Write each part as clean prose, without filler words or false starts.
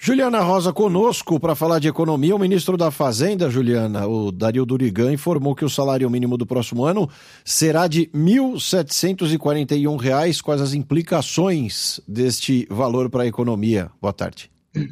Juliana Rosa conosco para falar de economia. O ministro da Fazenda, Juliana, o Dario Durigan, informou que o salário mínimo do próximo ano será de R$ 1.741. Quais as implicações deste valor para a economia? Boa tarde.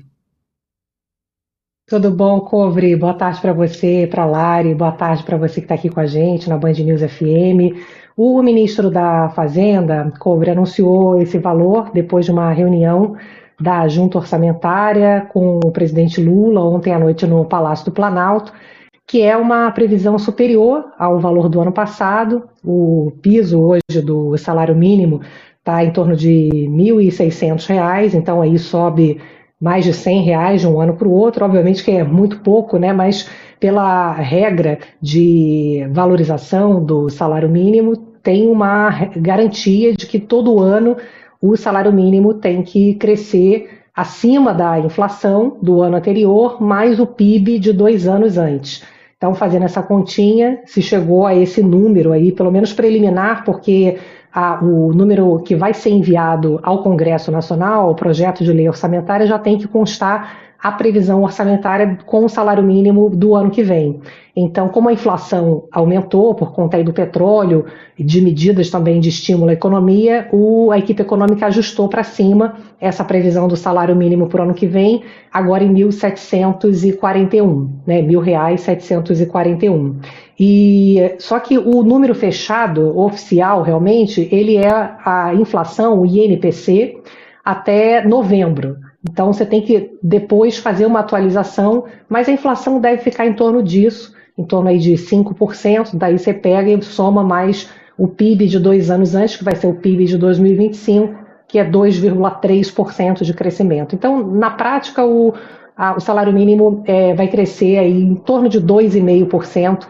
Tudo bom, Covre? Boa tarde para você, para a Lari, boa tarde para você que está aqui com a gente na Band News FM. O ministro da Fazenda, Covre, anunciou esse valor depois de uma reunião da Junta Orçamentária com o presidente Lula ontem à noite no Palácio do Planalto, que é uma previsão superior ao valor do ano passado. O piso hoje do salário mínimo está em torno de R$ 1.600, então aí sobe mais de R$ 100 de um ano para o outro. Obviamente que é muito pouco, né? Mas pela regra de valorização do salário mínimo, tem uma garantia de que todo ano o salário mínimo tem que crescer acima da inflação do ano anterior, mais o PIB de 2 anos antes. Então, fazendo essa continha, se chegou a esse número aí, pelo menos preliminar, porque o número que vai ser enviado ao Congresso Nacional, o projeto de lei orçamentária, já tem que constar a previsão orçamentária com o salário mínimo do ano que vem. Então, como a inflação aumentou por conta aí do petróleo e de medidas também de estímulo à economia, a equipe econômica ajustou para cima essa previsão do salário mínimo para o ano que vem, agora em 1.741, né, R$ 1.741. Só que o número fechado, oficial realmente, ele é a inflação, o INPC, até novembro. Então você tem que depois fazer uma atualização, mas a inflação deve ficar em torno disso, em torno aí de 5%, daí você pega e soma mais o PIB de 2 anos antes, que vai ser o PIB de 2025, que é 2,3% de crescimento. Então, na prática, o salário mínimo vai crescer aí em torno de 2,5%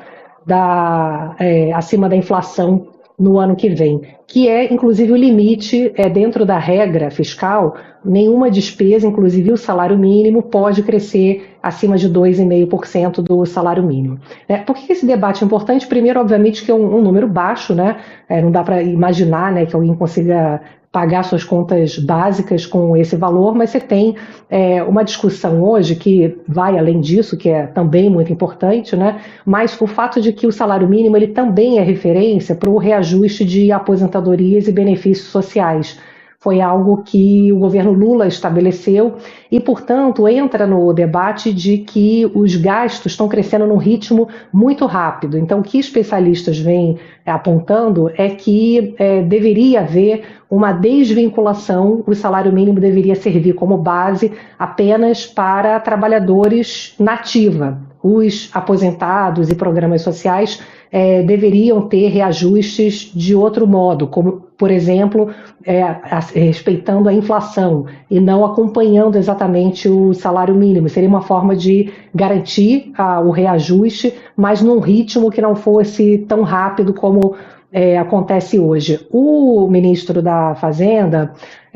acima da inflação no ano que vem, que é, inclusive, o limite dentro da regra fiscal. Nenhuma despesa, inclusive o salário mínimo, pode crescer acima de 2,5% do salário mínimo. Por que esse debate é importante? Primeiro, obviamente, que é um número baixo, né? Não dá para imaginar, né, que alguém consiga pagar suas contas básicas com esse valor, mas você tem uma discussão hoje que vai além disso, que é também muito importante, né? Mas o fato de que o salário mínimo ele também é referência para o reajuste de aposentadorias e benefícios sociais. Foi algo que o governo Lula estabeleceu e, portanto, entra no debate de que os gastos estão crescendo num ritmo muito rápido. Então, o que especialistas vêm apontando é que deveria haver uma desvinculação, o salário mínimo deveria servir como base apenas para trabalhadores na ativa. Os aposentados e programas sociais deveriam ter reajustes de outro modo, como, por exemplo, respeitando a inflação e não acompanhando exatamente o salário mínimo. Seria uma forma de garantir o reajuste, mas num ritmo que não fosse tão rápido como acontece hoje. O ministro da Fazenda,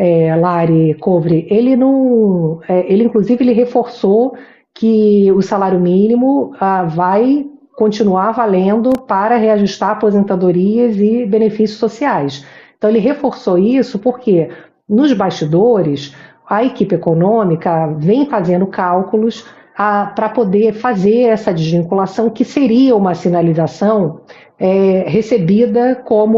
Lari Covre, ele inclusive ele reforçou que o salário mínimo vai continuar valendo para reajustar aposentadorias e benefícios sociais. Então ele reforçou isso porque nos bastidores a equipe econômica vem fazendo cálculos para poder fazer essa desvinculação, que seria uma sinalização recebida como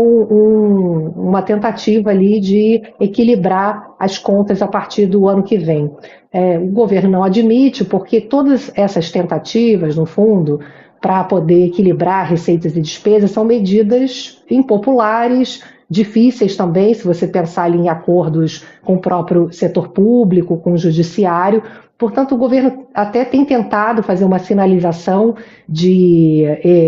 uma tentativa ali de equilibrar as contas a partir do ano que vem. O governo não admite, porque todas essas tentativas, no fundo, para poder equilibrar receitas e despesas, são medidas impopulares, difíceis também, se você pensar ali em acordos com o próprio setor público, com o judiciário. Portanto, o governo até tem tentado fazer uma sinalização de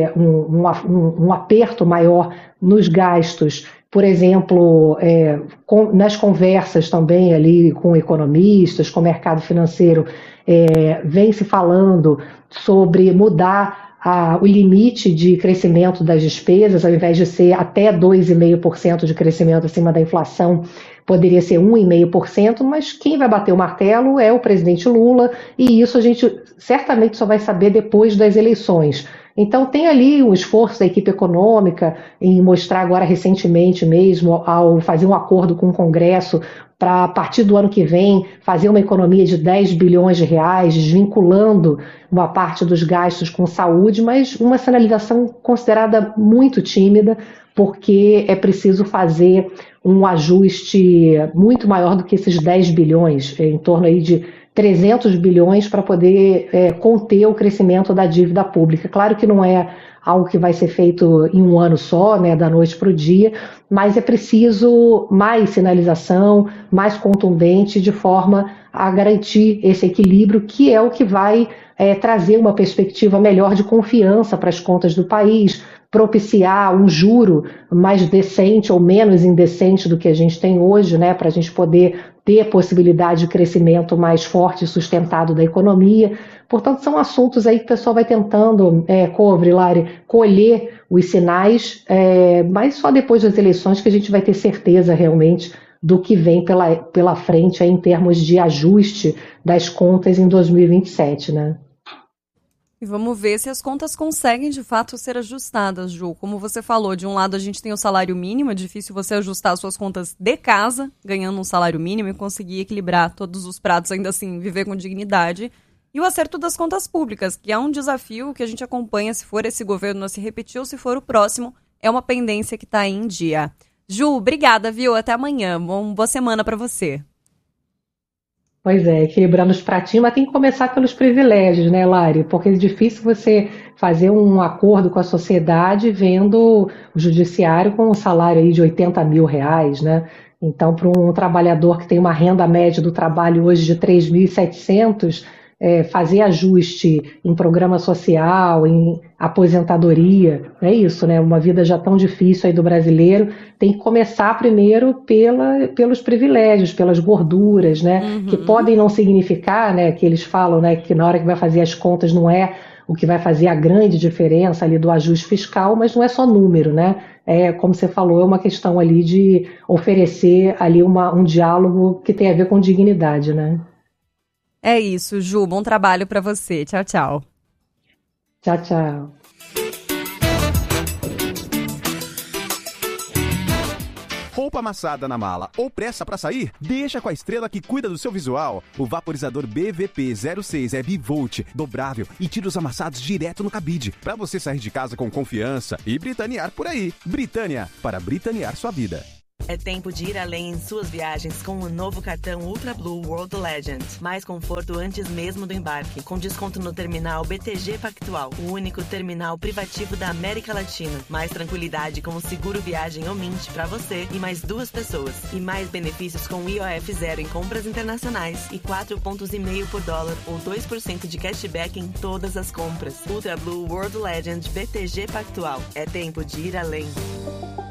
um aperto maior nos gastos. Por exemplo, nas conversas também ali com economistas, com o mercado financeiro, vem se falando sobre mudar o limite de crescimento das despesas, ao invés de ser até 2,5% de crescimento acima da inflação, poderia ser 1,5%, mas quem vai bater o martelo é o presidente Lula, e isso a gente certamente só vai saber depois das eleições. Então tem ali o esforço da equipe econômica em mostrar agora recentemente mesmo, ao fazer um acordo com o Congresso, para a partir do ano que vem fazer uma economia de 10 bilhões de reais, desvinculando uma parte dos gastos com saúde, mas uma sinalização considerada muito tímida, porque é preciso fazer um ajuste muito maior do que esses 10 bilhões, em torno aí de 300 bilhões para poder conter o crescimento da dívida pública. Claro que não é algo que vai ser feito em um ano só, né, da noite para o dia, mas é preciso mais sinalização, mais contundente, de forma a garantir esse equilíbrio, que é o que vai trazer uma perspectiva melhor de confiança para as contas do país, propiciar um juro mais decente ou menos indecente do que a gente tem hoje, né, para a gente poder ter possibilidade de crescimento mais forte e sustentado da economia. Portanto, são assuntos aí que o pessoal vai tentando, Covre, Lari, colher os sinais, mas só depois das eleições que a gente vai ter certeza realmente do que vem pela frente aí, em termos de ajuste das contas em 2027, né? E vamos ver se as contas conseguem, de fato, ser ajustadas, Ju. Como você falou, de um lado a gente tem o salário mínimo, é difícil você ajustar as suas contas de casa, ganhando um salário mínimo e conseguir equilibrar todos os pratos, ainda assim, viver com dignidade. E o acerto das contas públicas, que é um desafio que a gente acompanha se for esse governo a se repetir ou se for o próximo, é uma pendência que está aí em dia. Ju, obrigada, viu? Até amanhã. Boa semana para você. Pois é, equilibrando os pratinhos, mas tem que começar pelos privilégios, né, Lari? Porque é difícil você fazer um acordo com a sociedade vendo o judiciário com um salário aí de 80 mil reais, né? Então, para um trabalhador que tem uma renda média do trabalho hoje de 3.700, fazer ajuste em programa social, em aposentadoria, é isso, né? Uma vida já tão difícil aí do brasileiro, tem que começar primeiro pelos privilégios, pelas gorduras, né? Que podem não significar, né? Que eles falam, né? Que na hora que vai fazer as contas não é o que vai fazer a grande diferença ali do ajuste fiscal, mas não é só número, né? Como você falou, é uma questão ali de oferecer ali um diálogo que tem a ver com dignidade, né? É isso, Ju. Bom trabalho para você. Tchau, tchau. Tchau, tchau. Roupa amassada na mala ou pressa pra sair? Deixa com a Estrela que cuida do seu visual. O vaporizador BVP06 é bivolt, dobrável e tira os amassados direto no cabide, pra você sair de casa com confiança e britanear por aí. Britânia, para britanear sua vida. É tempo de ir além em suas viagens com o novo cartão Ultra Blue World Legend. Mais conforto antes mesmo do embarque, com desconto no terminal BTG Pactual, o único terminal privativo da América Latina. Mais tranquilidade com o seguro viagem Omint para você e mais 2 pessoas. E mais benefícios com IOF zero em compras internacionais e 4,5 pontos por dólar ou 2% de cashback em todas as compras. Ultra Blue World Legend BTG Pactual. É tempo de ir além.